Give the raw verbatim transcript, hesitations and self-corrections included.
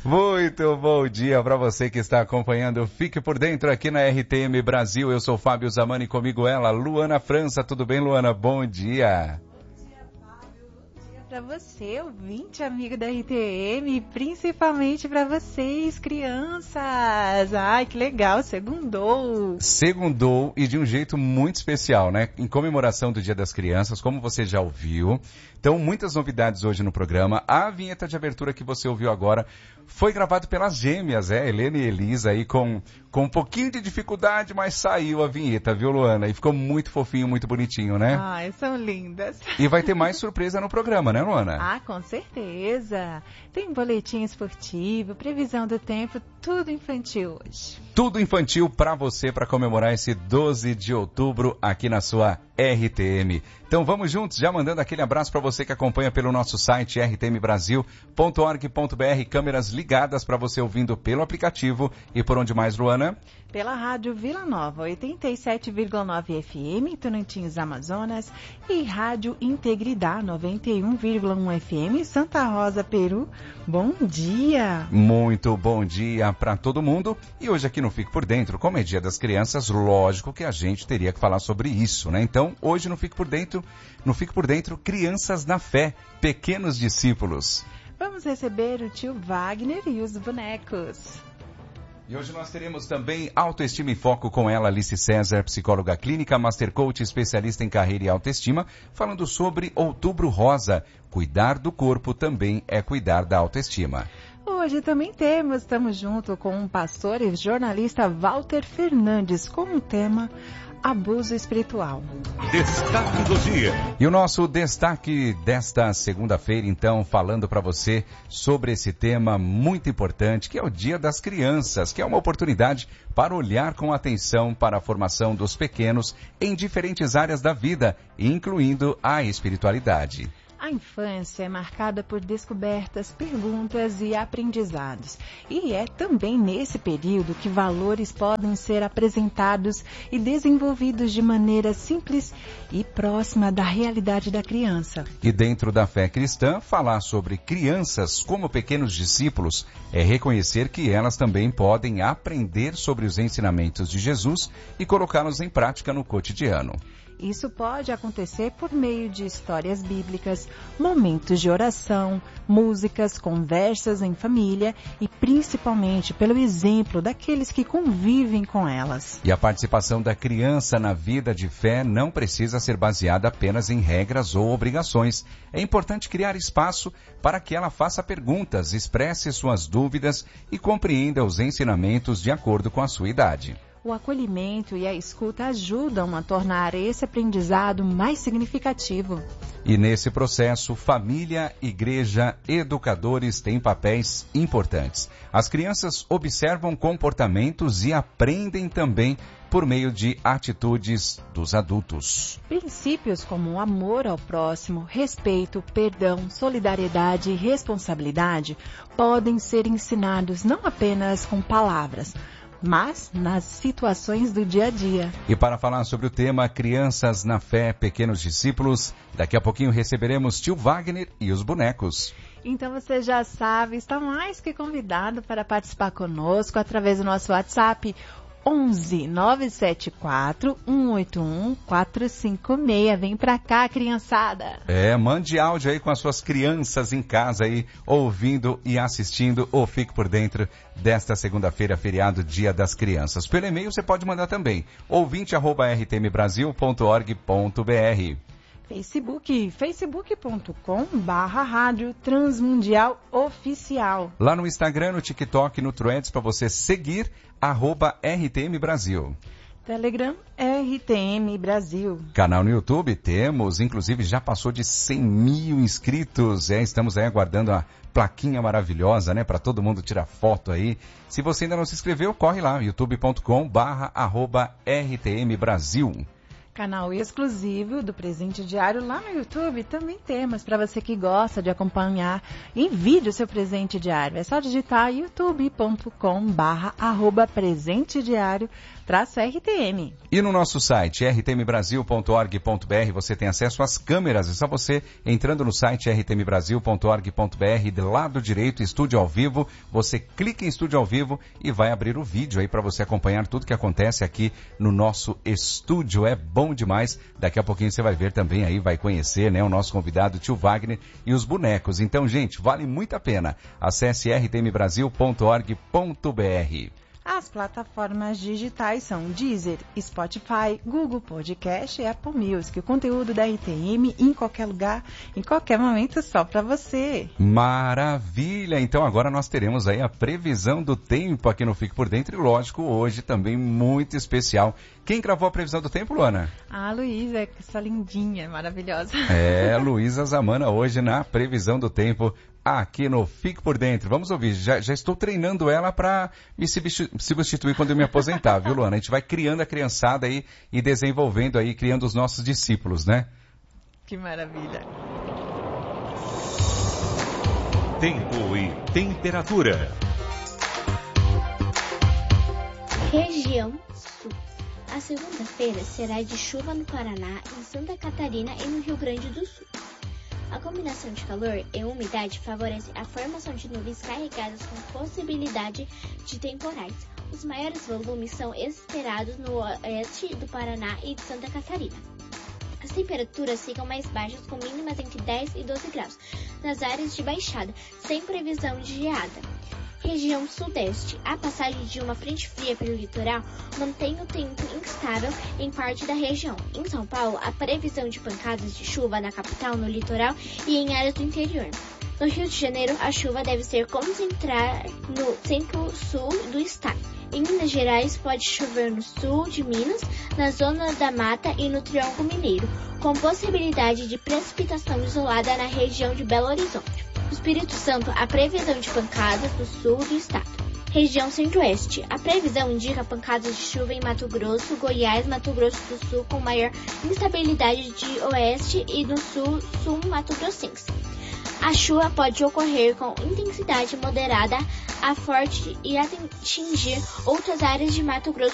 Muito bom dia para você que está acompanhando. Fique por dentro aqui na R T M Brasil. Eu sou Fábio Zamani e comigo ela, Luana França. Tudo bem, Luana? Bom dia. Para você, ouvinte, amigo da R T M, principalmente para vocês, crianças. Ai, que legal, segundou. Segundou e de um jeito muito especial, né? Em comemoração do Dia das Crianças, como você já ouviu. Então, muitas novidades hoje no programa. A vinheta de abertura que você ouviu agora foi gravada pelas gêmeas, é? Helena e Elisa aí com, com um pouquinho de dificuldade, mas saiu a vinheta, viu, Luana? E ficou muito fofinho, muito bonitinho, né? Ai, são lindas. E vai ter mais surpresa no programa, né, Luana? Ah, com certeza. Tem boletim esportivo, previsão do tempo, tudo infantil hoje. Tudo infantil para você, para comemorar esse doze de outubro aqui na sua R T M. Então vamos juntos, já mandando aquele abraço para você que acompanha pelo nosso site r t m brasil ponto org ponto b r, câmeras ligadas para você ouvindo pelo aplicativo e por onde mais, Luana? Pela rádio Vila Nova, oitenta e sete vírgula nove F M, Tunantins, Amazonas, e rádio Integridade, noventa e um vírgula um F M, Santa Rosa, Peru. Bom dia! Muito bom dia para todo mundo. E hoje aqui no Fique por Dentro, como é Dia das Crianças, lógico que a gente teria que falar sobre isso, né? Então, hoje no Fique por Dentro, no Fique por Dentro, Crianças na Fé, Pequenos Discípulos. Vamos receber o tio Wagner e os bonecos. E hoje nós teremos também Autoestima em Foco com ela, Alice César, psicóloga clínica, Master Coach, especialista em carreira e autoestima, falando sobre Outubro Rosa. Cuidar do corpo também é cuidar da autoestima. Hoje também temos, estamos junto com o pastor e jornalista Walter Fernandes com o tema Abuso Espiritual. Destaque do dia. E o nosso destaque desta segunda-feira, então, falando para você sobre esse tema muito importante, que é o Dia das Crianças, que é uma oportunidade para olhar com atenção para a formação dos pequenos em diferentes áreas da vida, incluindo a espiritualidade. A infância é marcada por descobertas, perguntas e aprendizados. E é também nesse período que valores podem ser apresentados e desenvolvidos de maneira simples e próxima da realidade da criança. E dentro da fé cristã, falar sobre crianças como pequenos discípulos é reconhecer que elas também podem aprender sobre os ensinamentos de Jesus e colocá-los em prática no cotidiano. Isso pode acontecer por meio de histórias bíblicas, momentos de oração, músicas, conversas em família e principalmente pelo exemplo daqueles que convivem com elas. E a participação da criança na vida de fé não precisa ser baseada apenas em regras ou obrigações. É importante criar espaço para que ela faça perguntas, expresse suas dúvidas e compreenda os ensinamentos de acordo com a sua idade. O acolhimento e a escuta ajudam a tornar esse aprendizado mais significativo. E nesse processo, família, igreja, educadores têm papéis importantes. As crianças observam comportamentos e aprendem também por meio de atitudes dos adultos. Princípios como o amor ao próximo, respeito, perdão, solidariedade e responsabilidade podem ser ensinados não apenas com palavras, mas nas situações do dia a dia. E para falar sobre o tema Crianças na Fé, Pequenos Discípulos, daqui a pouquinho receberemos tio Wagner e os bonecos. Então você já sabe, está mais que convidado para participar conosco através do nosso WhatsApp onze nove sete quatro um oito um quatro cinco seis. Vem pra cá, criançada. É, mande áudio aí com as suas crianças em casa aí, ouvindo e assistindo ou Fique por Dentro desta segunda-feira, feriado, Dia das Crianças. Pelo e-mail você pode mandar também, ouvinte arroba r t m brasil ponto org ponto b r. Facebook, facebook ponto com barra rádio Transmundial Oficial. Lá no Instagram, no TikTok, no Threads, para você seguir, arroba R T M Brasil. Telegram, R T M Brasil. Canal no YouTube, temos, inclusive já passou de cem mil inscritos. É, estamos aí aguardando a plaquinha maravilhosa, né, para todo mundo tirar foto aí. Se você ainda não se inscreveu, corre lá, youtube ponto com barra arroba R T M Brasil. Canal exclusivo do Presente Diário lá no YouTube. Também temos para você que gosta de acompanhar em vídeo o seu presente diário. É só digitar youtube ponto com barra arroba presente diário traço R T M. E no nosso site r t m brasil ponto org ponto b r você tem acesso às câmeras. É só você entrando no site r t m brasil ponto org ponto b r, do lado direito, Estúdio ao Vivo. Você clica em Estúdio ao Vivo e vai abrir o vídeo aí para você acompanhar tudo que acontece aqui no nosso estúdio. É bom demais. Daqui a pouquinho você vai ver também aí, vai conhecer, né, o nosso convidado, tio Wagner, e os bonecos. Então, gente, vale muito a pena. Acesse r t m brasil ponto org ponto b r. As plataformas digitais são Deezer, Spotify, Google Podcast e Apple Music. O conteúdo da R T M em qualquer lugar, em qualquer momento, só para você. Maravilha! Então agora nós teremos aí a previsão do tempo aqui no Fique por Dentro e, lógico, hoje também muito especial. Quem gravou a previsão do tempo, Luana? A Luísa, essa lindinha, maravilhosa. É, Luísa Zamana hoje na previsão do tempo aqui no Fique por Dentro. Vamos ouvir, já, já estou treinando ela para me substituir quando eu me aposentar, viu, Luana? A gente vai criando a criançada aí e desenvolvendo aí, criando os nossos discípulos, né? Que maravilha. Tempo e temperatura. Região Sul. A segunda-feira será de chuva no Paraná, em Santa Catarina e no Rio Grande do Sul. A combinação de calor e umidade favorece a formação de nuvens carregadas com possibilidade de temporais. Os maiores volumes são esperados no oeste do Paraná e de Santa Catarina. As temperaturas ficam mais baixas, com mínimas entre dez e doze graus, nas áreas de baixada, sem previsão de geada. Região Sudeste. A passagem de uma frente fria pelo litoral mantém o tempo instável em parte da região. Em São Paulo, a previsão de pancadas de chuva na capital, no litoral e em áreas do interior. No Rio de Janeiro, a chuva deve ser concentrada no centro-sul do estado. Em Minas Gerais, pode chover no sul de Minas, na zona da Mata e no Triângulo Mineiro, com possibilidade de precipitação isolada na região de Belo Horizonte. No Espírito Santo, a previsão de pancadas no sul do estado. Região Centro-Oeste. A previsão indica pancadas de chuva em Mato Grosso, Goiás, Mato Grosso do Sul, com maior instabilidade de oeste e no sul, sul Mato Grossense. A chuva pode ocorrer com intensidade moderada a forte e atingir outras áreas de Mato Grosso